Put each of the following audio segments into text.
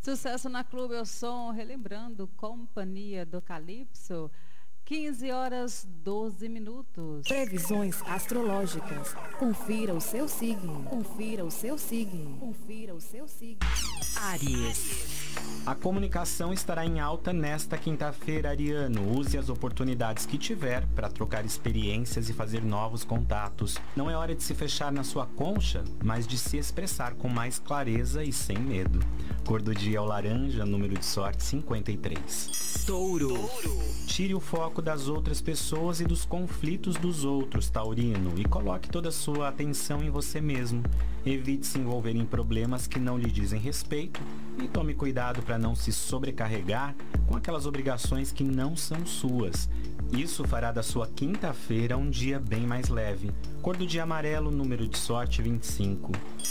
Sucesso na Clube ao Som, relembrando Companhia do Calypso, 15 horas 12 minutos. Previsões astrológicas. Confira o seu signo. Confira o seu signo. Confira o seu signo. Áries. A comunicação estará em alta nesta quinta-feira, ariano. Use as oportunidades que tiver para trocar experiências e fazer novos contatos. Não é hora de se fechar na sua concha, mas de se expressar com mais clareza e sem medo. Cor do dia é o laranja, número de sorte 53. Touro. Tire o foco das outras pessoas e dos conflitos dos outros, taurino, e coloque toda a sua atenção em você mesmo. Evite se envolver em problemas que não lhe dizem respeito e tome cuidado para não se sobrecarregar com aquelas obrigações que não são suas. Isso fará da sua quinta-feira um dia bem mais leve. Cor do dia amarelo, número de sorte 25.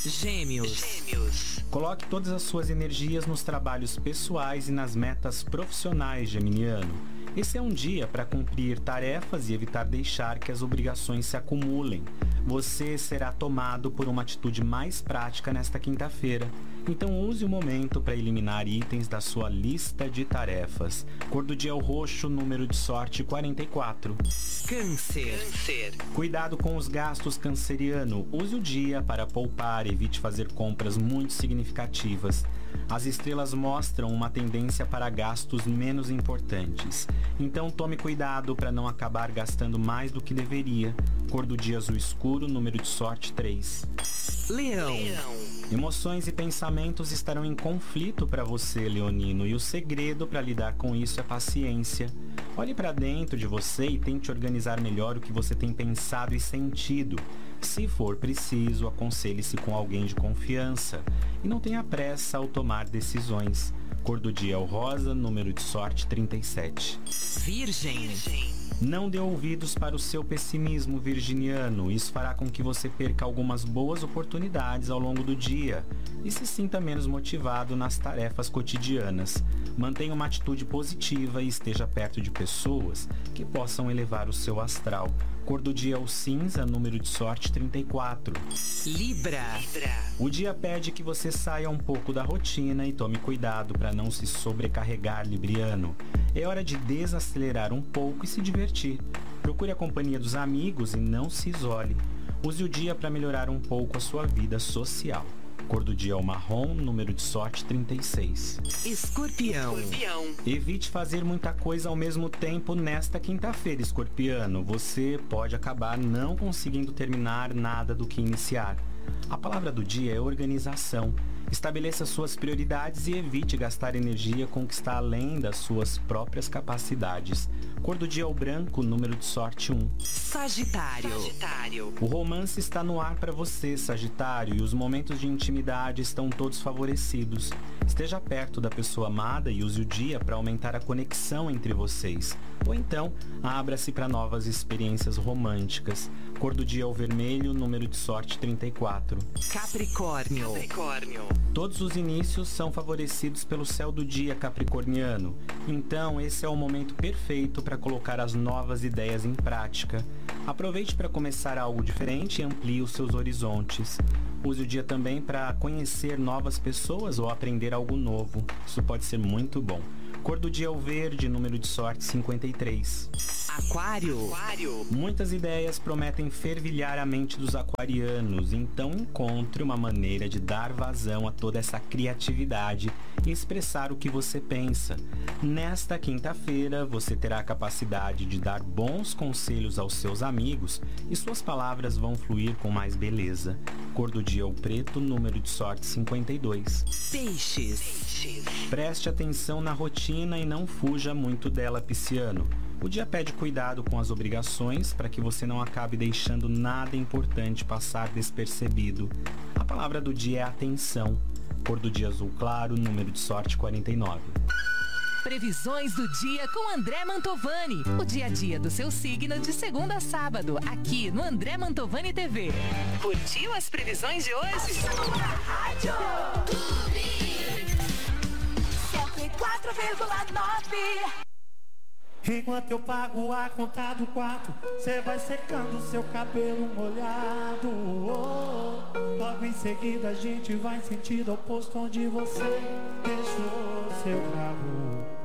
Gêmeos. Coloque todas as suas energias nos trabalhos pessoais e nas metas profissionais, geminiano. Esse é um dia para cumprir tarefas e evitar deixar que as obrigações se acumulem. Você será tomado por uma atitude mais prática nesta quinta-feira. Então use o momento para eliminar itens da sua lista de tarefas. Cor do dia é o roxo, número de sorte 44. Câncer. Cuidado com os gastos, canceriano. Use o dia para poupar, evite fazer compras muito significativas. As estrelas mostram uma tendência para gastos menos importantes. Então tome cuidado para não acabar gastando mais do que deveria. Cor do dia azul escuro, número de sorte 3. Leão. Emoções e pensamentos estarão em conflito para você, leonino, e o segredo para lidar com isso é paciência. Olhe para dentro de você e tente organizar melhor o que você tem pensado e sentido. Se for preciso, aconselhe-se com alguém de confiança e não tenha pressa ao tomar decisões. Cor do dia é o rosa, número de sorte 37. Virgem. Não dê ouvidos para o seu pessimismo, virginiano. Isso fará com que você perca algumas boas oportunidades ao longo do dia e se sinta menos motivado nas tarefas cotidianas. Mantenha uma atitude positiva e esteja perto de pessoas que possam elevar o seu astral. Cor do dia é o cinza, número de sorte 34. Libra. O dia pede que você saia um pouco da rotina e tome cuidado para não se sobrecarregar, libriano. É hora de desacelerar um pouco e se divertir. Procure a companhia dos amigos e não se isole. Use o dia para melhorar um pouco a sua vida social. Cor do dia é o marrom, número de sorte 36. Escorpião. Evite fazer muita coisa ao mesmo tempo nesta quinta-feira, escorpiano. Você pode acabar não conseguindo terminar nada do que iniciar. A palavra do dia é organização. Estabeleça suas prioridades e evite gastar energia com o que está além das suas próprias capacidades. Cor do dia é o branco, número de sorte 1. Sagitário. O romance está no ar para você, Sagitário, e os momentos de intimidade estão todos favorecidos. Esteja perto da pessoa amada e use o dia para aumentar a conexão entre vocês. Ou então, abra-se para novas experiências românticas. Cor do dia é o vermelho, número de sorte 34. Capricórnio. Todos os inícios são favorecidos pelo céu do dia, capricorniano. Então, esse é o momento perfeito para colocar as novas ideias em prática. Aproveite para começar algo diferente e amplie os seus horizontes. Use o dia também para conhecer novas pessoas ou aprender algo novo. Isso pode ser muito bom. Cor do dia é o verde, número de sorte 53. Aquário. Muitas ideias prometem fervilhar a mente dos aquarianos, então encontre uma maneira de dar vazão a toda essa criatividade e expressar o que você pensa. Nesta quinta-feira, você terá a capacidade de dar bons conselhos aos seus amigos e suas palavras vão fluir com mais beleza. Cor do dia é o preto, número de sorte 52. Peixes. Preste atenção na rotina e não fuja muito dela, pisciano. O dia pede cuidado com as obrigações para que você não acabe deixando nada importante passar despercebido. A palavra do dia é atenção. Cor do dia azul claro, número de sorte 49. Previsões do dia com André Mantovani. O dia a dia do seu signo de segunda a sábado, aqui no André Mantovani TV. Curtiu as previsões de hoje? 104,9 Enquanto eu pago a conta do quarto, cê vai secando seu cabelo molhado. Logo em seguida a gente vai em sentido oposto, onde você deixou seu carro.